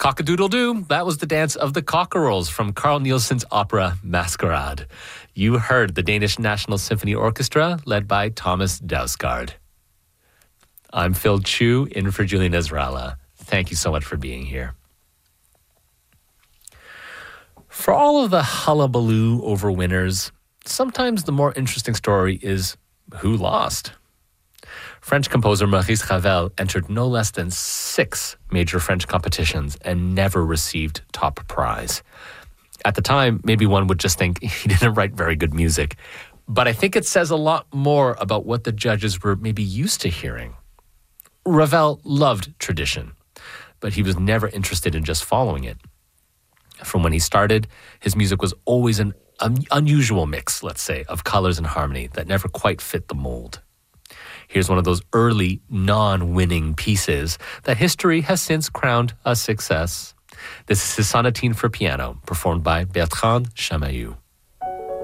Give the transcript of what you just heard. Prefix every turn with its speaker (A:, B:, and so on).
A: Cock-a-doodle-doo, that was the dance of the cockerels from Carl Nielsen's opera Masquerade. You heard the Danish National Symphony Orchestra led by Thomas Dausgaard. I'm Phil Chu, in for Julian Ezralla. Thank you so much for being here. For all of the hullabaloo over winners, sometimes the more interesting story is who lost. French composer Maurice Ravel entered no less than 6 major French competitions and never received top prize. At the time, maybe one would just think he didn't write very good music, but I think it says a lot more about what the judges were maybe used to hearing. Ravel loved tradition, but he was never interested in just following it. From when he started, his music was always an unusual mix, let's say, of colors and harmony that never quite fit the mold. Here's one of those early, non-winning pieces that history has since crowned a success. This is his sonatine for piano, performed by Bertrand Chamayou.